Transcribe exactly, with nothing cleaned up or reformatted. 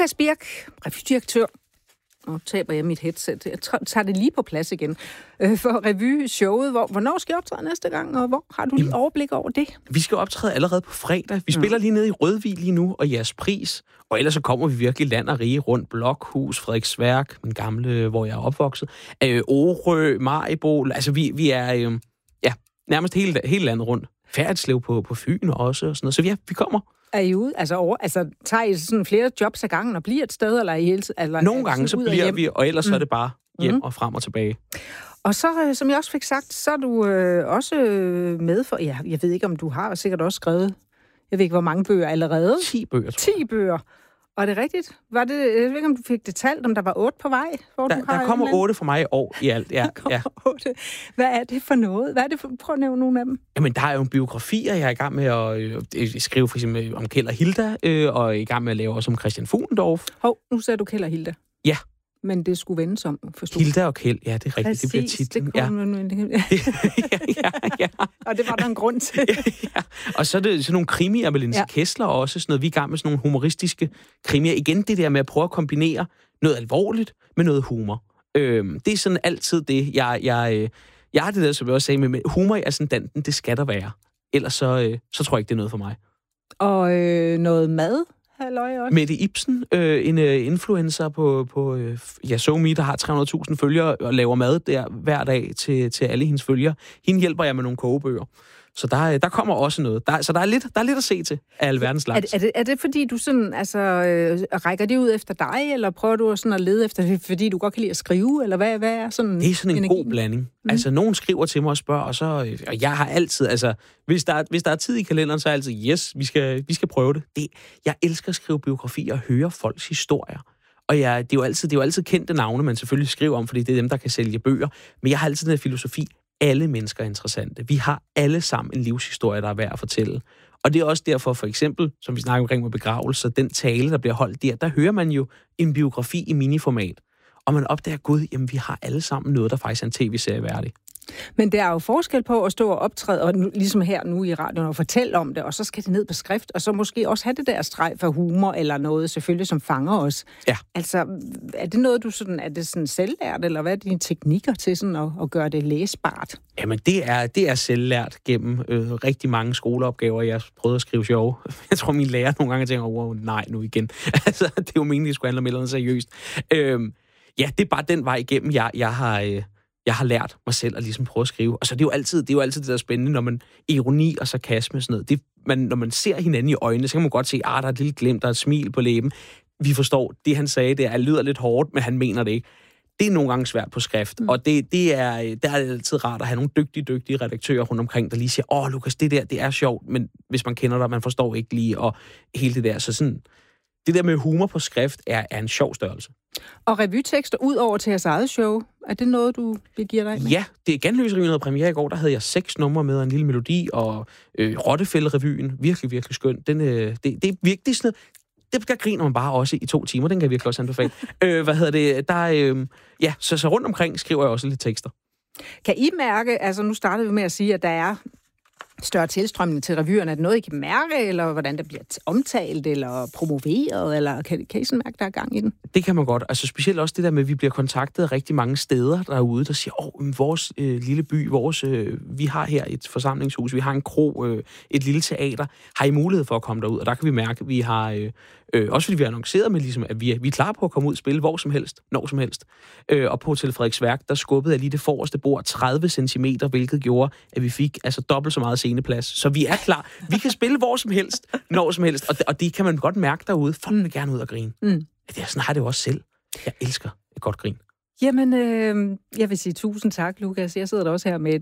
Lukas Birk, revydirektør. Nu taber jeg mit headset. Jeg tager det lige på plads igen. Øh, for revyshowet. Hvor, hvornår skal I optræde næste gang, og hvor har du lige overblik over det? Vi skal optræde allerede på fredag. Vi spiller lige nede i Rødvig lige nu, og Jeres Pris. Og ellers så kommer vi virkelig land og rige rundt. Blokhus, Frederiksværk, min gamle, hvor jeg er opvokset. Øh, Orø, Maribo. Altså, vi, vi er øh, ja, nærmest hele, hele landet rundt. Færdslev på, på Fyn også, og sådan noget. Så ja, vi kommer. Er I ude? Altså, over, altså tager I sådan flere jobs ad gangen og bliver et sted, eller er I hele eller Nogle gange så bliver vi, og ellers mm. så er det bare hjem mm. og frem og tilbage. Og så, som jeg også fik sagt, så er du øh, også med for... Ja, jeg ved ikke, om du har sikkert også skrevet... Jeg ved ikke, hvor mange bøger allerede. Ti bøger, Ti bøger. Og er det rigtigt? Var det, jeg ved ikke, om du fik det talt, om der var otte på vej? Hvor der, du har der kommer otte for mig i år i alt, ja. ja. Hvad er det for noget? Hvad er det for... Prøv at nævne nogle af dem. Jamen, der er jo en biografi, og jeg er i gang med at øh, skrive for eksempel om Kjeld og Hilda, øh, og i gang med at lave også om Christian Fuglendorf. Hov, nu sagde du Kjeld og Hilda. Ja. Men det skulle vendes om, forstår Hilda og Kjeld, ja, det er rigtigt. Præcis, det bliver titlen. Det kunne ja. ja, ja, ja. Og det var der en grund til. ja. Og så er det sådan nogle krimier med Linse ja. Kessler også, sådan noget. Vi er i gang med sådan nogle humoristiske krimier. Igen det der med at prøve at kombinere noget alvorligt med noget humor. Øhm, det er sådan altid det, jeg... jeg Jeg har det der, som jeg også sagde, med humor i ascendanten, det skal der være. Ellers så, øh, så tror jeg ikke, det er noget for mig. Og øh, noget mad, halløj også? Mette Ibsen, øh, en øh, influencer på, på øh, ja, SoMe, der har tre hundrede tusind følgere og laver mad der hver dag til, til alle hendes følgere. Hende hjælper jeg med nogle kogebøger. Så der, der kommer også noget. Der, så der er, lidt, der er lidt at se til af alverdens slags. Er, er, det, er det fordi, du sådan, altså, øh, rækker det ud efter dig, eller prøver du sådan at lede efter det, fordi du godt kan lide at skrive, eller hvad, hvad er sådan Det er sådan en energien? god blanding. Mm. Altså, nogen skriver til mig og spørger, og så, og jeg har altid, altså, hvis der, hvis der er tid i kalenderen, så er jeg altid, yes, vi skal, vi skal prøve det. det. Jeg elsker at skrive biografi og høre folks historier. Og jeg, det, er jo altid, det er jo altid kendte navne, man selvfølgelig skriver om, fordi det er dem, der kan sælge bøger. Men jeg har altid den her filosofi, alle mennesker er interessante. Vi har alle sammen en livshistorie, der er værd at fortælle. Og det er også derfor, for eksempel, som vi snakker omkring med begravelser, den tale, der bliver holdt der, der hører man jo en biografi i miniformat. Og man opdager, gud, jamen vi har alle sammen noget, der faktisk er en tv-serie værdig. Men der er jo forskel på at stå og optræde, og nu, ligesom her nu i radioen, og fortælle om det, og så skal det ned på skrift, og så måske også have det der streg for humor, eller noget selvfølgelig, som fanger os. Ja. Altså, er det noget, du sådan, er det sådan selvlært, eller hvad er dine teknikker til sådan at, at gøre det læsbart? Jamen, det er, det er selvlært gennem øh, rigtig mange skoleopgaver, jeg har prøvet at skrive sjov. Jeg tror, mine lærer nogle gange tænker, wow, nej, nu igen. Altså, det er jo meningen, det skulle handle om et eller andet seriøst. Øhm, ja, det er bare den vej igennem, jeg, jeg har... Øh, Jeg har lært mig selv at ligesom prøve at skrive. Og så det er jo altid det, er jo altid det der spændende, når man ironi og sarkasme og sådan noget. Det, man, når man ser hinanden i øjnene, så kan man godt se, at ah, der er et lille glimt, der er et smil på læben. Vi forstår, det han sagde, det er, lyder lidt hårdt, men han mener det ikke. Det er nogle gange svært på skrift. Mm. Og det, det er, der er det altid rart at have nogle dygtige, dygtige redaktører rundt omkring, der lige siger, åh, Lukas, det der, det er sjovt, men hvis man kender dig, man forstår ikke lige, og hele det der. Så sådan, det der med humor på skrift er, er en sjov størrelse. Og revytekster ud over til jeres eget show, er det noget, du vil give dig med? Ja, det er Ganløse-revyen, der havde premiere i går. Der havde jeg seks numre med en lille melodi, og øh, Rottefælde-revyen, virkelig, virkelig skøn. Den, øh, det, det er virkelig sådan noget, der griner man bare også i to timer. Den kan jeg virkelig også anbefale. øh, hvad hedder det? Der, øh, ja, så, så rundt omkring skriver jeg også lidt tekster. Kan I mærke, altså nu startede vi med at sige, at der er større tilstrømning til revyerne? Er det noget, I kan mærke, eller hvordan der bliver omtalt, eller promoveret, eller kan, kan I sådan mærke, der er gang i den? Det kan man godt. Altså specielt også det der med, at vi bliver kontaktet af rigtig mange steder derude, der siger, åh, oh, vores øh, lille by, vores, øh, vi har her et forsamlingshus, vi har en kro, øh, et lille teater. Har I mulighed for at komme derud? Og der kan vi mærke, at vi har, øh, øh, også fordi vi har annonceret med, ligesom, at vi er, vi er klar på at komme ud og spille hvor som helst, når som helst. Øh, og på Hotel Frederiksværk, der skubbede jeg lige det forreste bord tredive centimeter, hvilket gjorde, at vi fik altså dobbelt så meget sceneplads. Så vi er klar. Vi kan spille hvor som helst, når som helst. Og det, og det kan man godt mærke derude. Folk vil gerne ud og grine. Mm. Det er sådan har det jo også selv. Jeg elsker et godt grin. Jamen, øh, jeg vil sige tusind tak, Lukas. Jeg sidder da også her med